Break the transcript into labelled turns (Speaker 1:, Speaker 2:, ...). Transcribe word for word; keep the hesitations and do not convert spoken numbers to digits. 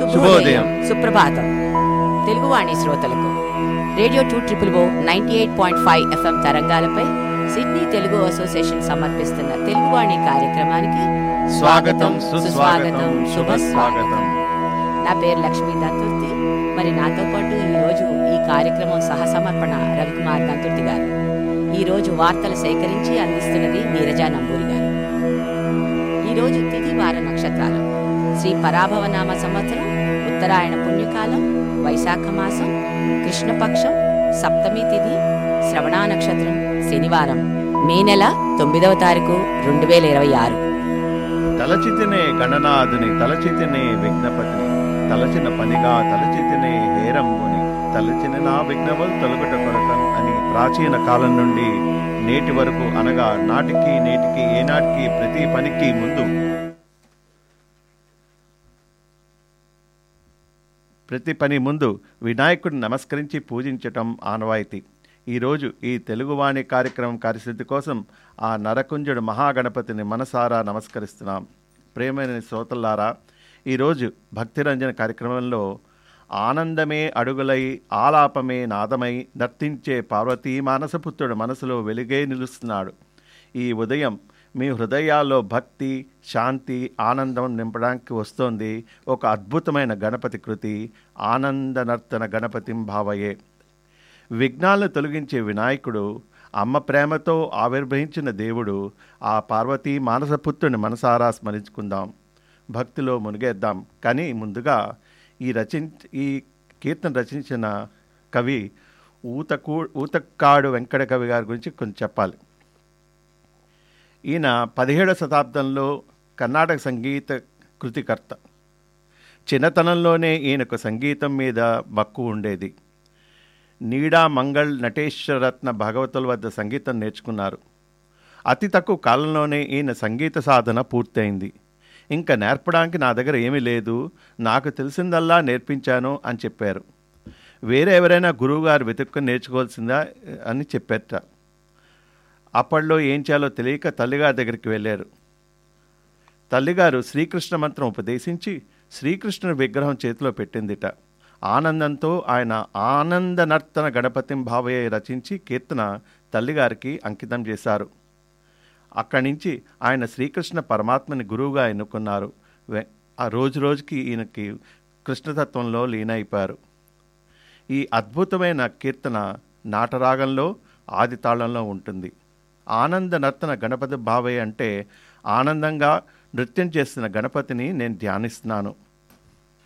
Speaker 1: శుభోదయం,
Speaker 2: సుప్రభాతం. తెలుగువాణి శ్రోతలకు radio two triple ఓ ninety eight point five FM తరంగాలపై సిడ్నీ తెలుగు అసోసియేషన్ సమర్పిస్తున్న తెలుగువాణి కార్యక్రమానికి
Speaker 1: స్వాగతం, సుస్వాగతం, శుభ స్వాగతం.
Speaker 2: నా పేరు లక్ష్మీ దంతుర్తి. మరి నాతో పాటు ఈరోజు ఈ కార్యక్రమం సహసమర్పణ రవికుమార్ దంతుర్తి గారు. ఈరోజు వార్తలు సేకరించి అందిస్తున్నది నీరజా నంబూరి గారు. ఈరోజు తిథి వార నక్షత్రాలు: శ్రీ పరాభవనామ సంవత్సరం, ఉత్తరాయణ పుణ్యకాలం, వైశాఖ మాసం, కృష్ణపక్షం, సప్తమి తిథి, శ్రవణ నక్షత్రం, శనివారం, మే నెల తొమ్మిదవ తారీఖు రెండు వేల ఇరవై ఆరు.
Speaker 1: తలచితినే గణనాథుని, తలచితినే విఘ్నపతిని, తలచిన పనిగా తలచితినే హేరంబుని, తలచిన నా విఘ్నములు తొలగుట కొరకన్ అని ప్రాచీన కాలం నుండి నేటి వరకు, అనగా నాటికి నేటికి ఏనాటికి ప్రతి పనికి ముందు ప్రతి పని ముందు వినాయకుడిని నమస్కరించి పూజించటం ఆనవాయితీ. ఈరోజు ఈ తెలుగువాణి కార్యక్రమం కార్యసిద్ధి కోసం ఆ నరకుంజుడు మహాగణపతిని మనసారా నమస్కరిస్తున్నాం. ప్రేమైన శ్రోతల్లారా, ఈరోజు భక్తిరంజన కార్యక్రమంలో ఆనందమే అడుగులై ఆలాపమే నాదమై నర్తించే పార్వతీ మానసపుత్రుడు మనసులో వెలుగే నిలుస్తున్నాడు. ఈ ఉదయం మీ హృదయాల్లో భక్తి, శాంతి, ఆనందం నింపడానికి వస్తోంది ఒక అద్భుతమైన గణపతి కృతి, ఆనంద నర్తన గణపతిం భావయే. విఘ్నాలను తొలగించే వినాయకుడు, అమ్మ ప్రేమతో ఆవిర్భవించిన దేవుడు, ఆ పార్వతీ మానసపుత్రుని మనసారా స్మరించుకుందాం, భక్తిలో మునిగేద్దాం. కానీ ముందుగా ఈ రచించ ఈ కీర్తన రచించిన కవి ఊతకూ ఊతక్కాడు వెంకట కవి గారి గురించి కొంచెం చెప్పాలి. ఈయన పదిహేడవ శతాబ్దంలో కర్ణాటక సంగీత కృతికర్త. చిన్నతనంలోనే ఈయనకు సంగీతం మీద మక్కువ ఉండేది. నీడా మంగళ్ నటేశ్వరరత్న భాగవతుల వద్ద సంగీతం నేర్చుకున్నారు. అతి తక్కువ కాలంలోనే ఈయన సంగీత సాధన పూర్తయింది. ఇంకా నేర్పడానికి నా దగ్గర ఏమీ లేదు, నాకు తెలిసిందల్లా నేర్పించాను అని చెప్పారు. వేరే ఎవరైనా గురువుగారు వెతుక్కుని నేర్చుకోవాల్సిందా అని చెప్పారట. అప్పట్లో ఏం చేయాలో తెలియక తల్లిగారి దగ్గరికి వెళ్ళారు. తల్లిగారు శ్రీకృష్ణ మంత్రం ఉపదేశించి శ్రీకృష్ణుని విగ్రహం చేతిలో పెట్టిందిట. ఆనందంతో ఆయన ఆనంద నర్తన గణపతిం భావయ్య రచించి కీర్తన తల్లిగారికి అంకితం చేశారు. అక్కడి నుంచి ఆయన శ్రీకృష్ణ పరమాత్మని గురువుగా ఎన్నుకున్నారు. ఆ రోజు రోజుకి ఈయనకి కృష్ణతత్వంలో లీనైపోయారు. ఈ అద్భుతమైన కీర్తన నాటరాగంలో ఆది తాళంలో ఉంటుంది. ఆనంద నర్తన గణపతి భావయ్య అంటే ఆనందంగా నృత్యం చేస్తున్న గణపతిని నేను ధ్యానిస్తున్నాను.